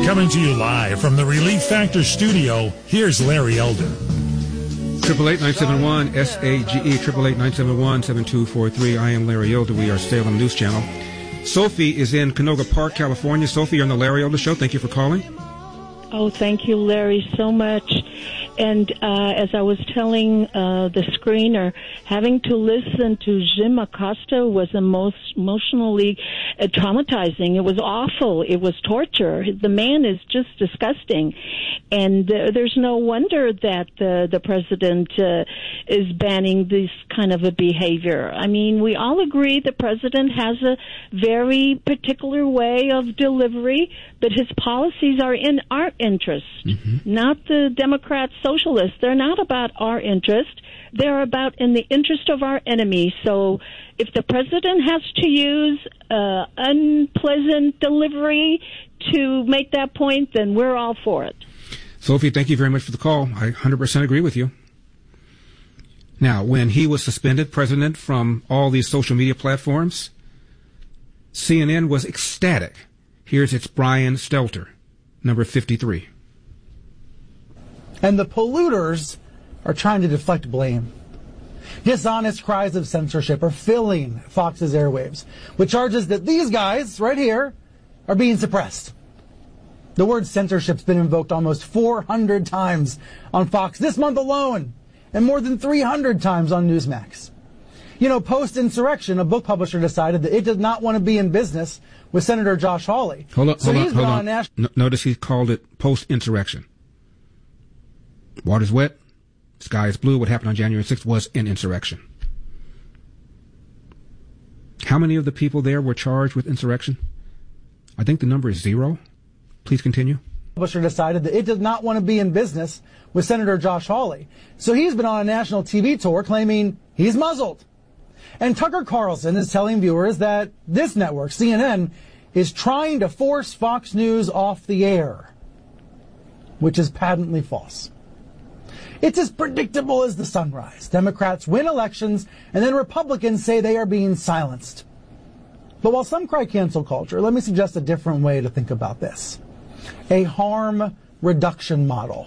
Coming to you live from the Relief Factor studio, here's Larry Elder. 888-971-SAGE, 888-971-7243. I am Larry Elder. We are Salem News Channel. Sophie is in Canoga Park, California. Sophie, you're on the Larry Elder Show. Thank you for calling. Oh, thank you, Larry, so much. And as I was telling the screener, having to listen to Jim Acosta was the most emotionally traumatizing. It was awful. It was torture. The man is just disgusting. And there's no wonder that the president is banning this kind of a behavior. I mean, we all agree the president has a very particular way of delivery, but his policies are in our interest, not the Democrats, socialists. They're not about our interest. They're about in the interest of our enemy. So if the president has to use unpleasant delivery to make that point, then we're all for it. Sophie, thank you very much for the call. I 100% agree with you. Now, when he was suspended, president, from all these social media platforms, CNN was ecstatic. Here's its Brian Stelter, number 53. And the polluters are trying to deflect blame. Dishonest cries of censorship are filling Fox's airwaves with charges that these guys right here are being suppressed. The word censorship's been invoked almost 400 times on Fox this month alone, and more than 300 times on Newsmax. You know, post-insurrection, a book publisher decided that it did not want to be in business with Senator Josh Hawley. Hold on. Notice he called it post-insurrection. Water's wet, sky is blue. What happened on January 6th was an insurrection. How many of the people there were charged with insurrection? I think the number is 0. Please continue. Publisher decided that it did not want to be in business with Senator Josh Hawley. So he's been on a national TV tour claiming he's muzzled. And Tucker Carlson is telling viewers that this network, CNN, is trying to force Fox News off the air, which is patently false. It's as predictable as the sunrise. Democrats win elections, and then Republicans say they are being silenced. But while some cry cancel culture, let me suggest a different way to think about this. A harm reduction model.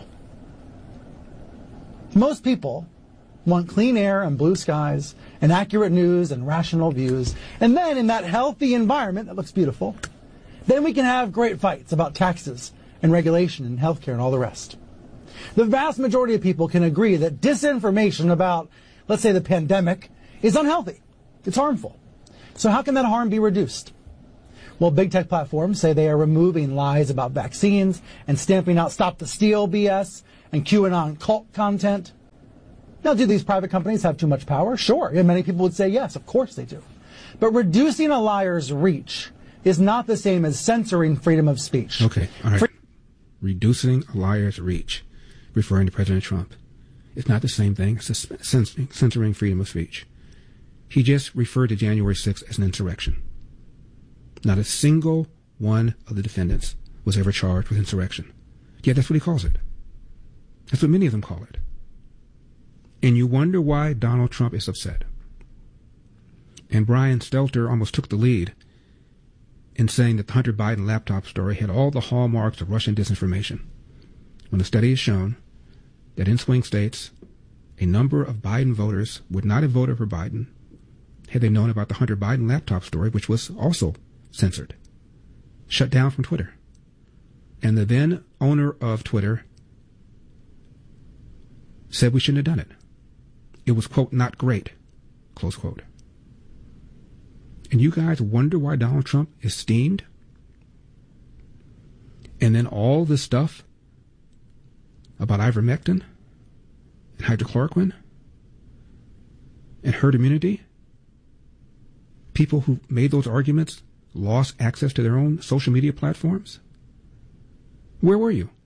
Most people want clean air and blue skies and accurate news and rational views. And then in that healthy environment that looks beautiful, then we can have great fights about taxes and regulation and healthcare and all the rest. The vast majority of people can agree that disinformation about, let's say, the pandemic is unhealthy. It's harmful. So how can that harm be reduced? Well, big tech platforms say they are removing lies about vaccines and stamping out Stop the Steal BS and QAnon cult content. Now, do these private companies have too much power? Sure. And many people would say yes, of course they do. But reducing a liar's reach is not the same as censoring freedom of speech. Okay, all right. Reducing a liar's reach, referring to President Trump, is not the same thing as censoring freedom of speech. He just referred to January 6th as an insurrection. Not a single one of the defendants was ever charged with insurrection. Yet that's what he calls it. That's what many of them call it. And you wonder why Donald Trump is upset. And Brian Stelter almost took the lead in saying that the Hunter Biden laptop story had all the hallmarks of Russian disinformation, when the study has shown that in swing states, a number of Biden voters would not have voted for Biden had they known about the Hunter Biden laptop story, which was also censored, shut down from Twitter. And the then owner of Twitter said we shouldn't have done it. It was, quote, not great, close quote. And you guys wonder why Donald Trump is steamed? And then all this stuff about ivermectin and hydrochloroquine and herd immunity, people who made those arguments lost access to their own social media platforms? Where were you?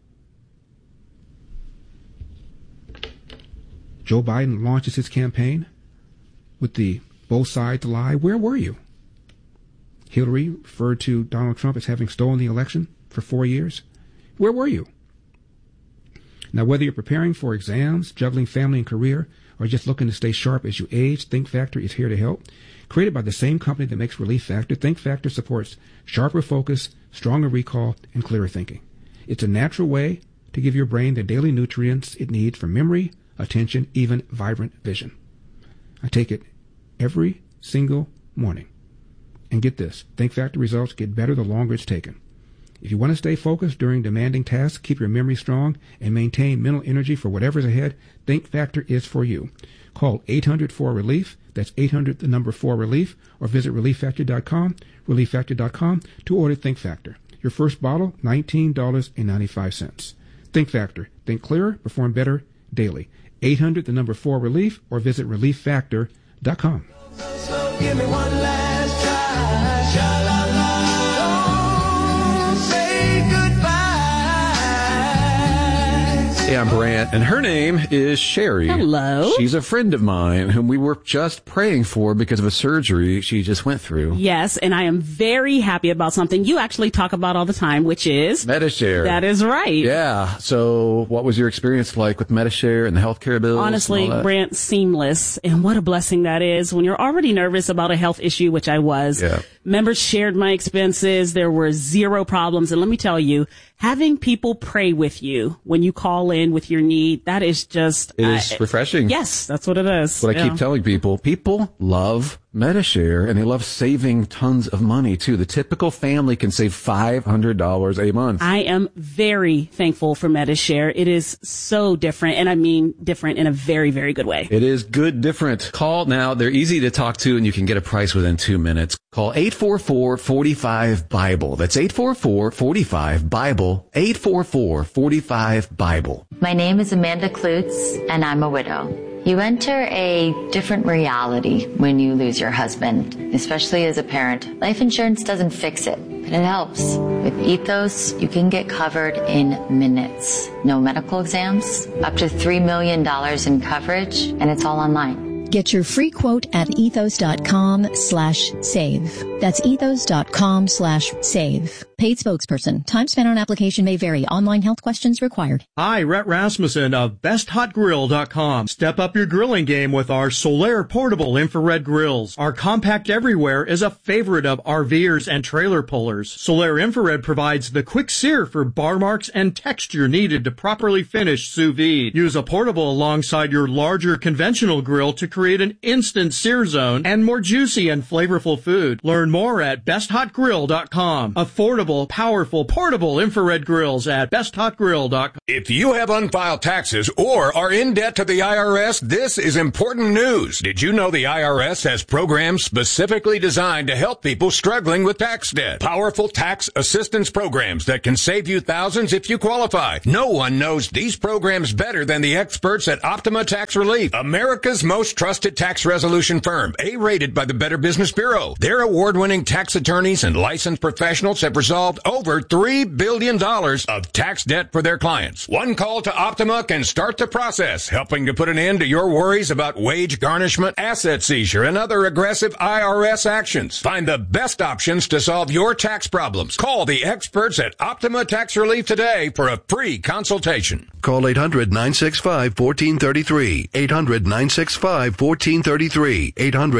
Joe Biden launches his campaign with the both sides lie. Where were you? Hillary referred to Donald Trump as having stolen the election for 4 years. Where were you? Now, whether you're preparing for exams, juggling family and career, or just looking to stay sharp as you age, Think Factor is here to help. Created by the same company that makes Relief Factor, Think Factor supports sharper focus, stronger recall, and clearer thinking. It's a natural way to give your brain the daily nutrients it needs for memory, attention, even vibrant vision. I take it every single morning. And get this, Think Factor results get better the longer it's taken. If you want to stay focused during demanding tasks, keep your memory strong, and maintain mental energy for whatever's ahead, Think Factor is for you. Call 800-4RELIEF, that's 800-4RELIEF, or visit ReliefFactor.com, ReliefFactor.com, to order Think Factor. Your first bottle, $19.95. Think Factor. Think clearer, perform better daily. 800-4RELIEF, or visit ReliefFactor.com. So give me one last try. Sha-la-la. Don't say goodbye. Hey, I'm Brant, and her name is Sherry. Hello. She's a friend of mine whom we were just praying for because of a surgery she just went through. Yes, and I am very happy about something you actually talk about all the time, which is Medi-Share. That is right. Yeah. So what was your experience like with Medi-Share and the healthcare bills? Honestly, Brant, seamless. And what a blessing that is when you're already nervous about a health issue, which I was. Yeah. Members shared my expenses. There were zero problems. And let me tell you, having people pray with you when you call in with your need, that is just... It is refreshing. Yes, that's what it is. What I keep telling people. People love Medi-Share, and they love saving tons of money, too. The typical family can save $500 a month. I am very thankful for Medi-Share. It is so different, and I mean different in a very, very good way. It is good different. Call now. They're easy to talk to, and you can get a price within 2 minutes. Call 844-45-BIBLE. That's 844-45-BIBLE. 844-45-BIBLE. My name is Amanda Klutz, and I'm a widow. You enter a different reality when you lose your husband, especially as a parent. Life insurance doesn't fix it, but it helps. With Ethos, you can get covered in minutes. No medical exams, up to $3 million in coverage, and it's all online. Get your free quote at ethos.com/save. That's ethos.com/save. Paid spokesperson. Time spent on application may vary. Online health questions required. Hi, Rhett Rasmussen of BestHotGrill.com. Step up your grilling game with our Solaire portable infrared grills. Our compact everywhere is a favorite of RVers and trailer pullers. Solaire infrared provides the quick sear for bar marks and texture needed to properly finish sous vide. Use a portable alongside your larger conventional grill to create an instant sear zone and more juicy and flavorful food. Learn more at BestHotGrill.com. Affordable, powerful, portable infrared grills at BestHotGrill.com. If you have unfiled taxes or are in debt to the IRS, this is important news. Did you know the IRS has programs specifically designed to help people struggling with tax debt? Powerful tax assistance programs that can save you thousands if you qualify. No one knows these programs better than the experts at Optima Tax Relief, America's most trusted tax resolution firm, A-rated by the Better Business Bureau. Their award-winning tax attorneys and licensed professionals have resolved over $3 billion of tax debt for their clients. One call to Optima can start the process, helping to put an end to your worries about wage garnishment, asset seizure, and other aggressive IRS actions. Find the best options to solve your tax problems. Call the experts at Optima Tax Relief today for a free consultation. Call 800-965-1433. 800-965-1433.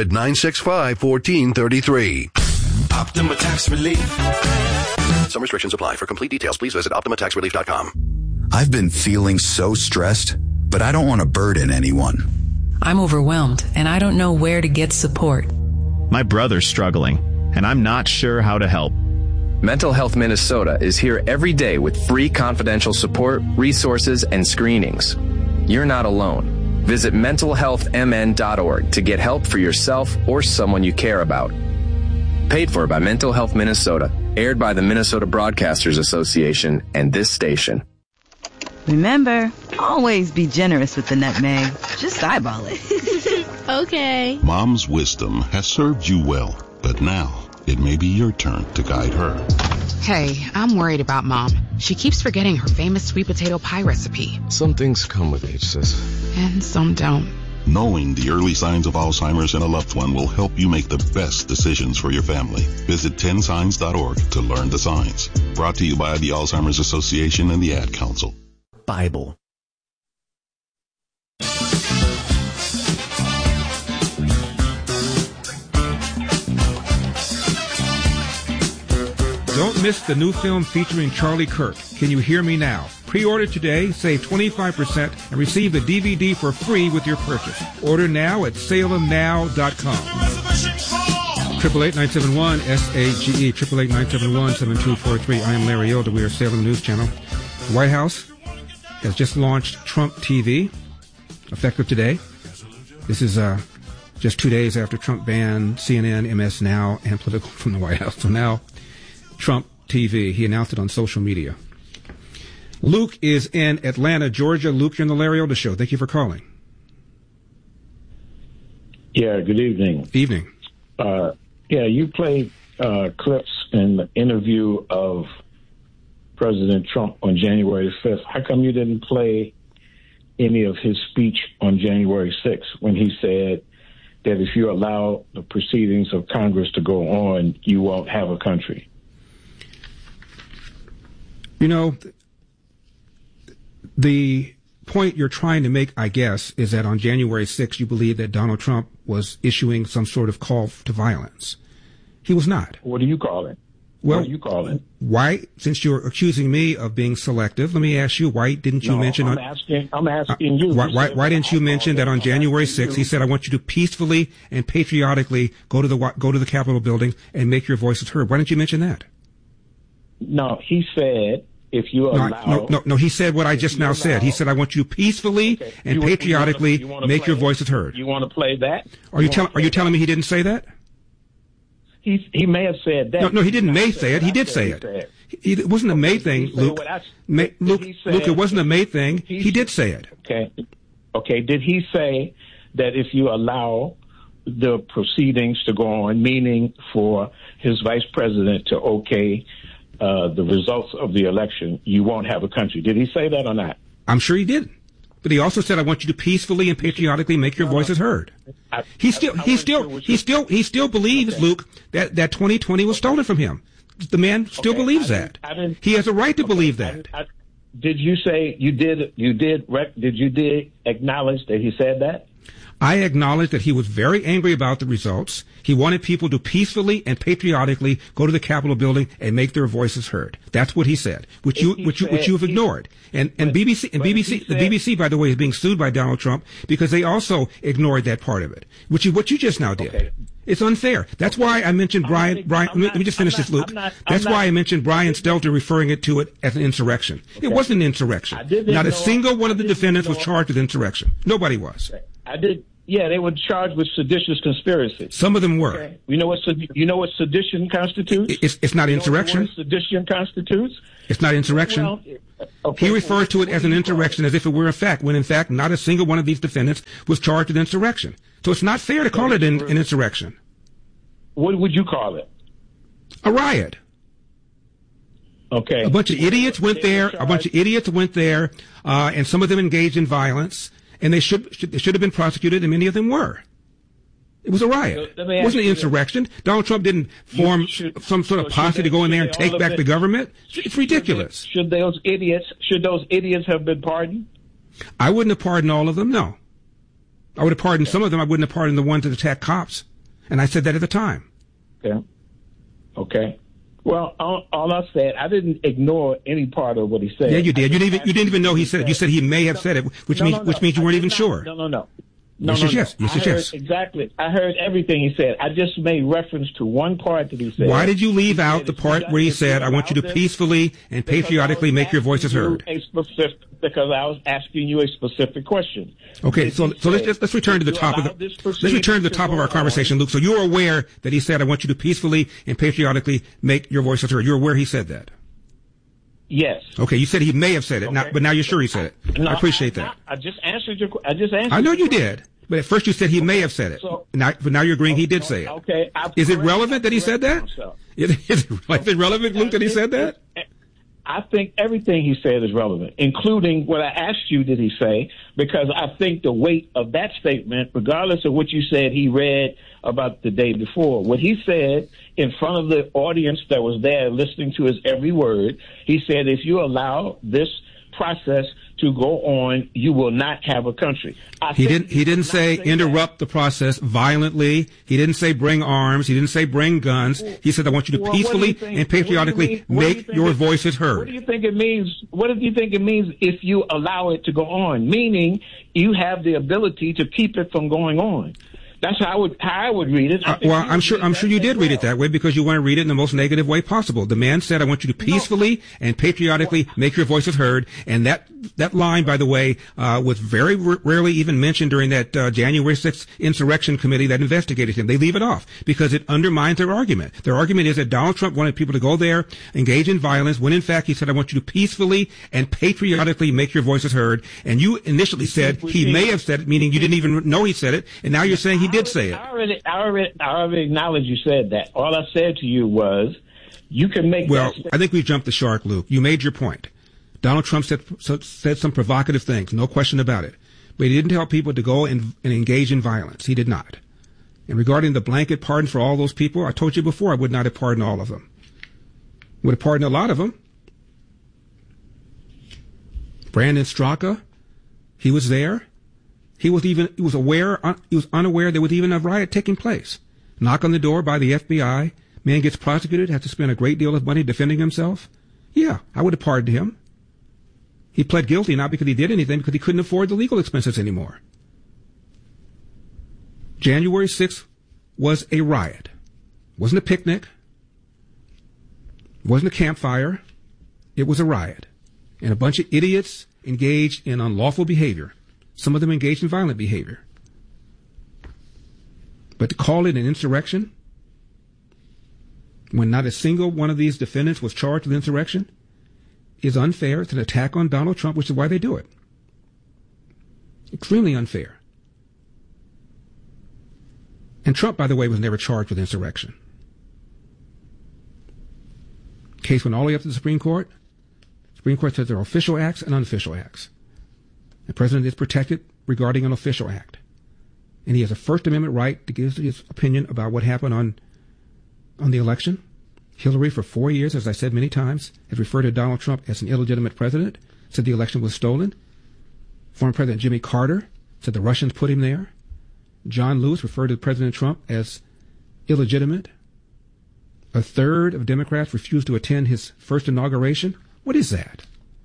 800-965-1433. Optima Tax Relief. Some restrictions apply. For complete details, please visit OptimaTaxRelief.com. I've been feeling so stressed, but I don't want to burden anyone. I'm overwhelmed, and I don't know where to get support. My brother's struggling, and I'm not sure how to help. Mental Health Minnesota is here every day with free confidential support, resources, and screenings. You're not alone. Visit mentalhealthmn.org to get help for yourself or someone you care about. Paid for by Mental Health Minnesota, aired by the Minnesota Broadcasters Association and this station. Remember, always be generous with the nutmeg. Just eyeball it. Okay. Mom's wisdom has served you well, but now it may be your turn to guide her. Hey, I'm worried about Mom. She keeps forgetting her famous sweet potato pie recipe. Some things come with age, sis. And some don't. Knowing the early signs of Alzheimer's in a loved one will help you make the best decisions for your family. Visit 10signs.org to learn the signs. Brought to you by the Alzheimer's Association and the Ad Council. Bible. Don't miss the new film featuring Charlie Kirk, Can You Hear Me Now? Pre-order today, save 25%, and receive the DVD for free with your purchase. Order now at salemnow.com. 888-971-SAGE, 888-971-7243. I am Larry Elder. We are Salem News Channel. The White House has just launched Trump TV, effective today. This is just 2 days after Trump banned CNN, MS Now, and Political from the White House. So now, Trump TV. He announced it on social media. Luke is in Atlanta, Georgia. Luke, you're on the Larry Elder Show. Thank you for calling. Yeah, good evening. Evening. You played clips in the interview of President Trump on January 5th. How come you didn't play any of his speech on January 6th when he said that if you allow the proceedings of Congress to go on, you won't have a country? You know, the point you're trying to make, I guess, is that on January 6th, you believe that Donald Trump was issuing some sort of call to violence. He was not. What do you call it? Well, what do you call it? Why, since you're accusing me of being selective, let me ask you, why didn't you mention... I'm asking you. Why didn't you mention that on January 6th, he said, I want you to peacefully and patriotically go to the Capitol building and make your voices heard? Why didn't you mention that? No, he said, if you allow... No, he said what I just now said. He said, I want you peacefully and patriotically make your voices heard. You want to play that? Are you telling me he didn't say that? He may have said that. No, he didn't may say it. He did say it. It wasn't a may thing, Luke. Luke, it wasn't a may thing. He did say it. Okay. Did he say that if you allow the proceedings to go on, meaning for his vice president to okay the results of the election, you won't have a country? Did he say that or not? I'm sure he did. But he also said, I want you to peacefully and patriotically make your voices heard. He still believes, Luke, that 2020 was stolen from him. The man still believes that. He has a right to believe that. Did you say did you acknowledge that he said that? I acknowledge that he was very angry about the results. He wanted people to peacefully and patriotically go to the Capitol building and make their voices heard. That's what he said, which you've ignored. And the BBC, by the way, is being sued by Donald Trump because they also ignored that part of it, what you just now did. Okay. It's unfair. That's why I mentioned Brian. Let me just finish this, Luke. That's why I mentioned Brian Stelter referring to it as an insurrection. Okay. It wasn't an insurrection. Not a single one of the defendants was charged with insurrection. Nobody was. Yeah, they were charged with seditious conspiracy. Some of them were. Okay. You know what sedition constitutes? It's not insurrection. Sedition constitutes? It's not insurrection. Well, okay. He refers to it as an insurrection as if it were a fact, when in fact not a single one of these defendants was charged with insurrection. So it's not fair to call it an insurrection. What would you call it? A riot. Okay. A bunch of idiots went there. And some of them engaged in violence. And they should have been prosecuted, and many of them were. It was a riot. It wasn't an insurrection. Donald Trump didn't form some sort of posse to go in there and take back the government. It's ridiculous. Should those idiots have been pardoned? I wouldn't have pardoned all of them, no. I would have pardoned some of them. I wouldn't have pardoned the ones that attacked cops. And I said that at the time. Okay. Well, all I said, I didn't ignore any part of what he said. Yeah, you did. You didn't even know he said it. You said he may have said it, which means you weren't even sure. No. Yes. Exactly. I heard everything he said. I just made reference to one part that he said. Why did you leave out the part where he said, I want you to peacefully and patriotically make your voices heard? Because I was asking you a specific question. Okay, so let's return to the top of our conversation, Luke. So you're aware that he said, I want you to peacefully and patriotically make your voices heard. You're aware he said that? Yes. Okay, you said he may have said it, but now you're sure he said it. I appreciate that. I just answered your question. I know you did. But at first you said he may have said it. But now you're agreeing he did say it. Okay. Is it relevant that he said that? Is it relevant, Luke, that he said that? I think everything he said is relevant, including what I asked you, did he say, because I think the weight of that statement, regardless of what you said he read about the day before, what he said in front of the audience that was there listening to his every word, he said, if you allow this process to go on, you will not have a country. He didn't say interrupt the process violently. He didn't say bring arms. He didn't say bring guns. He said, I want you to peacefully and patriotically make your voices heard. What do you think it means? What do you think it means if you allow it to go on? Meaning you have the ability to keep it from going on. That's how I would read it. I'm sure you did read it that way because you want to read it in the most negative way possible. The man said, I want you to peacefully and patriotically make your voices heard. And that line, by the way, was very rarely even mentioned during that January 6th insurrection committee that investigated him. They leave it off because it undermines their argument. Their argument is that Donald Trump wanted people to go there, engage in violence, when in fact he said, I want you to peacefully and patriotically make your voices heard. And you initially said he may have said it, meaning you didn't even know he said it. And now you're saying he did say it. I already acknowledge you said that. All I said to you was, you can make. Well, I think we jumped the shark, Luke. You made your point. Donald Trump said some provocative things, no question about it. But he didn't tell people to go and engage in violence. He did not. And regarding the blanket pardon for all those people, I told you before I would not have pardoned all of them. Would have pardoned a lot of them. Brandon Straka, he was there. He was unaware there was even a riot taking place. Knock on the door by the FBI. Man gets prosecuted, has to spend a great deal of money defending himself. Yeah, I would have pardoned him. He pled guilty not because he did anything, because he couldn't afford the legal expenses anymore. January 6th was a riot. It wasn't a picnic. It wasn't a campfire. It was a riot. And a bunch of idiots engaged in unlawful behavior. Some of them engaged in violent behavior. But to call it an insurrection, when not a single one of these defendants was charged with insurrection, is unfair. It's an attack on Donald Trump, which is why they do it. Extremely unfair. And Trump, by the way, was never charged with insurrection. Case went all the way up to the Supreme Court. The Supreme Court says there are official acts and unofficial acts. The president is protected regarding an official act. And he has a First Amendment right to give his opinion about what happened on the election. Hillary, for 4 years, as I said many times, has referred to Donald Trump as an illegitimate president, said the election was stolen. Former President Jimmy Carter said the Russians put him there. John Lewis referred to President Trump as illegitimate. A third of Democrats refused to attend his first inauguration. What is that?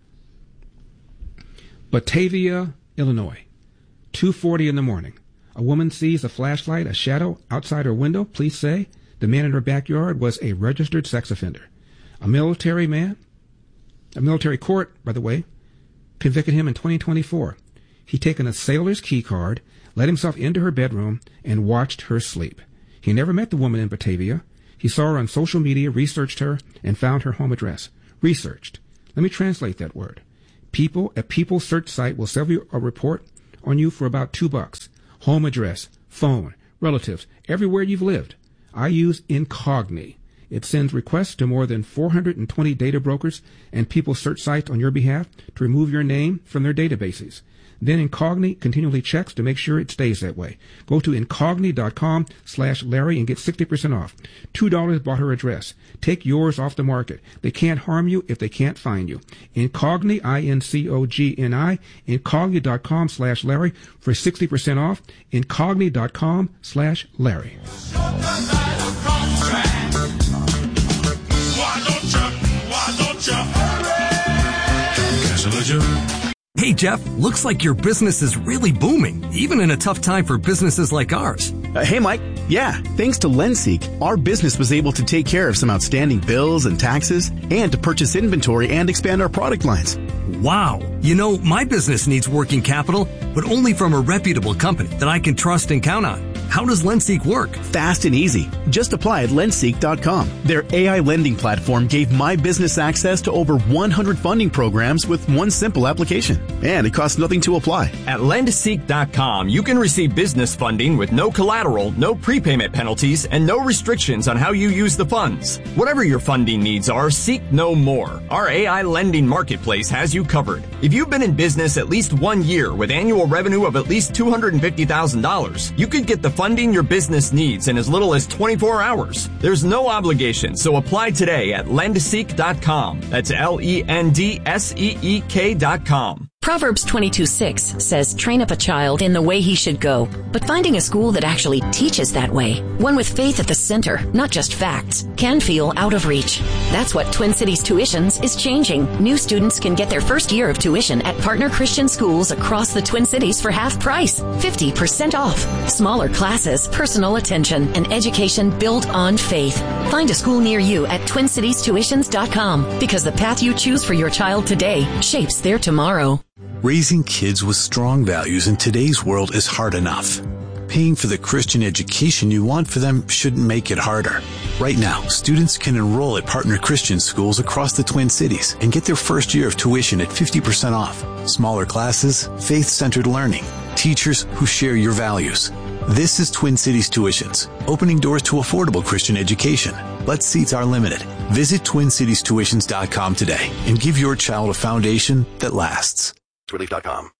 Batavia, Illinois, 2:40 in the morning. A woman sees a flashlight, a shadow outside her window. Police say the man in her backyard was a registered sex offender. A military court, by the way, convicted him in 2024. He'd taken a sailor's key card, let himself into her bedroom, and watched her sleep. He never met the woman in Batavia. He saw her on social media, researched her, and found her home address. Researched. Let me translate that word. A people search site will sell you a report on you for about $2. Home address, phone, relatives, everywhere you've lived. I use Incogni. It sends requests to more than 420 data brokers and people search sites on your behalf to remove your name from their databases. Then Incogni continually checks to make sure it stays that way. Go to incogni.com/Larry and get 60% off. $2 bought her address. Take yours off the market. They can't harm you if they can't find you. Incogni, Incogni, incogni.com/Larry for 60% off. Incogni.com/Larry. Hey, Jeff, looks like your business is really booming, even in a tough time for businesses like ours. Hey, Mike. Yeah, thanks to Lenseek, our business was able to take care of some outstanding bills and taxes and to purchase inventory and expand our product lines. Wow. You know, my business needs working capital, but only from a reputable company that I can trust and count on. How does Lenseek work? Fast and easy. Just apply at Lenseek.com. Their AI lending platform gave my business access to over 100 funding programs with one simple application. And it costs nothing to apply. At Lenseek.com, you can receive business funding with no collateral, no prepayment penalties, and no restrictions on how you use the funds. Whatever your funding needs are, seek no more. Our AI lending marketplace has you covered. If you've been in business at least 1 year with annual revenue of at least $250,000, you could get the funding your business needs in as little as 24 hours. There's no obligation, so apply today at Lenseek.com. That's Lenseek.com. Proverbs 22:6 says, train up a child in the way he should go. But finding a school that actually teaches that way, one with faith at the center, not just facts, can feel out of reach. That's what Twin Cities Tuitions is changing. New students can get their first year of tuition at partner Christian schools across the Twin Cities for half price, 50% off. Smaller classes, personal attention, and education built on faith. Find a school near you at TwinCitiesTuitions.com, because the path you choose for your child today shapes their tomorrow. Raising kids with strong values in today's world is hard enough. Paying for the Christian education you want for them shouldn't make it harder. Right now, students can enroll at partner Christian schools across the Twin Cities and get their first year of tuition at 50% off. Smaller classes, faith-centered learning, teachers who share your values. This is Twin Cities Tuitions, opening doors to affordable Christian education. But seats are limited. Visit TwinCitiesTuitions.com today and give your child a foundation that lasts. Relief.com.